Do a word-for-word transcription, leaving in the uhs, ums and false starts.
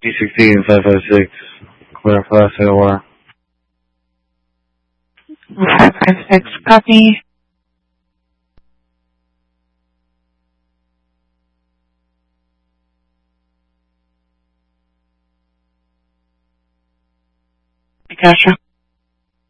D sixteen five five six. Clear class A O R. five five six, copy. Gotcha.